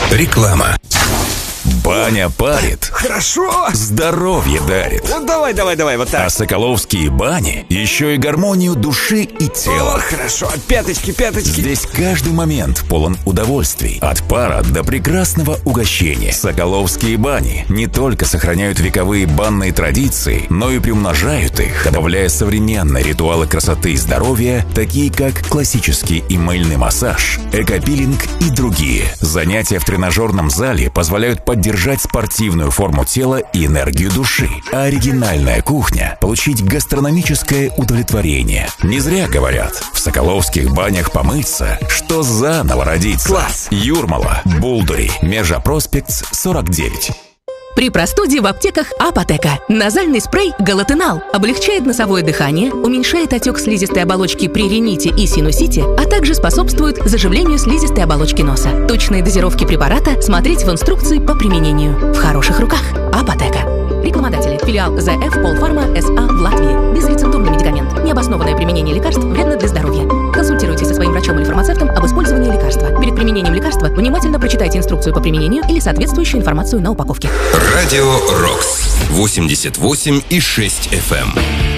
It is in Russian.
Реклама. Баня парит. Хорошо. Здоровье дарит. Вот давай, вот так. А соколовские бани еще и гармонию души и тела. О, хорошо. Пяточки. Здесь каждый момент полон удовольствий. От пара до прекрасного угощения. Соколовские бани не только сохраняют вековые банные традиции, но и приумножают их, добавляя современные ритуалы красоты и здоровья, такие как классический и мыльный массаж, экопилинг и другие. Занятия в тренажерном зале позволяют поддержать спортивную форму тела и энергию души. А оригинальная кухня – получить гастрономическое удовлетворение. Не зря говорят, в соколовских банях помыться, что заново родиться. Класс! Юрмала, Булдури, Межа-Проспект, 49. При простуде в аптеках Апотека. Назальный спрей Галатенал облегчает носовое дыхание, уменьшает отек слизистой оболочки при рините и синусите, а также способствует заживлению слизистой оболочки носа. Точные дозировки препарата смотреть в инструкции по применению. В хороших руках. Апотека. Рекламодатели. Филиал ЗФ Полфарма СА в Латвии. Безрецептурный медикамент. Необоснованное применение лекарств вредно для здоровья. Консультируйтесь со своим врачом или фармацевтом об использовании лекарства. Перед применением лекарства внимательно прочитайте инструкцию по применению или соответствующую информацию на упаковке. Радио Рокс 88,6 FM.